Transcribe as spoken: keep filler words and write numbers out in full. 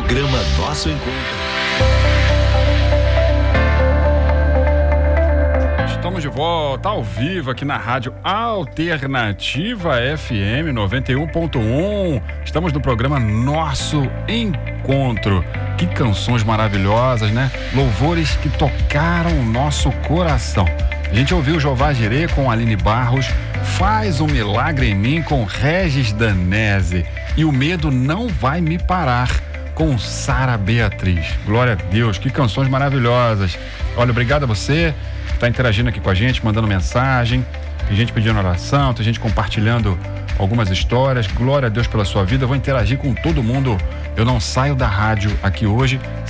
Programa Nosso Encontro. Estamos de volta ao vivo aqui na Rádio Alternativa F M noventa e um ponto um. Estamos no programa Nosso Encontro. Que canções maravilhosas, né? Louvores que tocaram o nosso coração. A gente ouviu Jeová Jirê com Aline Barros, Faz um Milagre em Mim com Regis Danese e O Medo Não Vai Me Parar com Sara Beatriz. Glória a Deus, que canções maravilhosas. Olha, obrigado a você que está interagindo aqui com a gente, mandando mensagem, tem gente pedindo oração, tem gente compartilhando algumas histórias. Glória a Deus pela sua vida. Eu vou interagir com todo mundo. Eu não saio da rádio aqui hoje